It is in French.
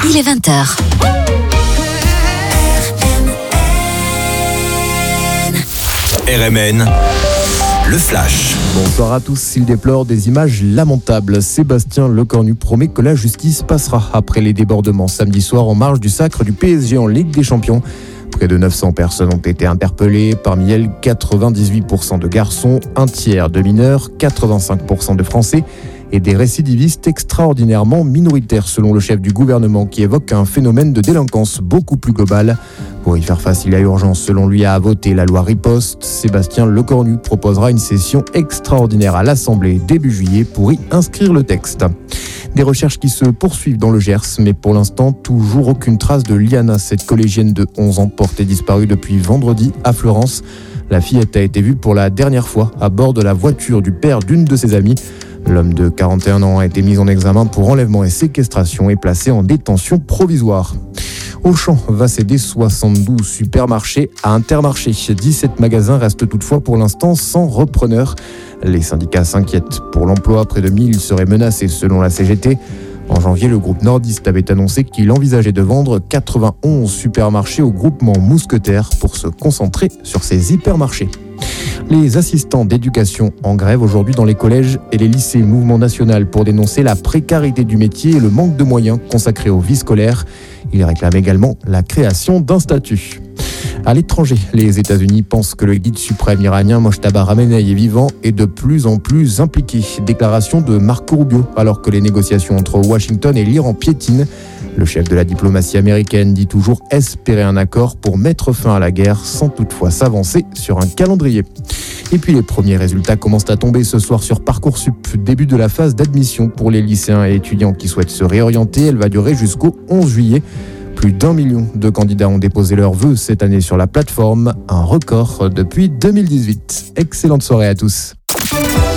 Il est 20h. RMN, le flash. Bonsoir à tous. Il déplore des images lamentables. Sébastien Lecornu promet que la justice passera après les débordements samedi soir en marge du sacre du PSG en Ligue des Champions. Près de 900 personnes ont été interpellées, parmi elles 98% de garçons, un tiers de mineurs, 85% de Français et des récidivistes extraordinairement minoritaires selon le chef du gouvernement qui évoque un phénomène de délinquance beaucoup plus global. Pour y faire face, il y a urgence selon lui à voter la loi Riposte. Sébastien Lecornu proposera une session extraordinaire à l'Assemblée début juillet pour y inscrire le texte. Des recherches qui se poursuivent dans le Gers, mais pour l'instant, toujours aucune trace de Liana, cette collégienne de 11 ans portée disparue depuis vendredi à Fleurance. La fillette a été vue pour la dernière fois à bord de la voiture du père d'une de ses amies. L'homme de 41 ans a été mis en examen pour enlèvement et séquestration et placé en détention provisoire. Auchan va céder 72 supermarchés à Intermarché. 17 magasins restent toutefois pour l'instant sans repreneur. Les syndicats s'inquiètent pour l'emploi. Près de 1000 seraient menacés selon la CGT. En janvier, le groupe nordiste avait annoncé qu'il envisageait de vendre 91 supermarchés au groupement Mousquetaire pour se concentrer sur ces hypermarchés. Les assistants d'éducation en grève aujourd'hui dans les collèges et les lycées. Mouvement national pour dénoncer la précarité du métier et le manque de moyens consacrés aux vies scolaires. Ils réclament également la création d'un statut. À l'étranger, les États-Unis pensent que le guide suprême iranien Mojtaba Khamenei est vivant et de plus en plus impliqué. Déclaration de Marco Rubio alors que les négociations entre Washington et l'Iran piétinent. Le chef de la diplomatie américaine dit toujours espérer un accord pour mettre fin à la guerre sans toutefois s'avancer sur un calendrier. Et puis les premiers résultats commencent à tomber ce soir sur Parcoursup. Début de la phase d'admission pour les lycéens et étudiants qui souhaitent se réorienter. Elle va durer jusqu'au 11 juillet. Plus d'1 million de candidats ont déposé leurs vœux cette année sur la plateforme. Un record depuis 2018. Excellente soirée à tous.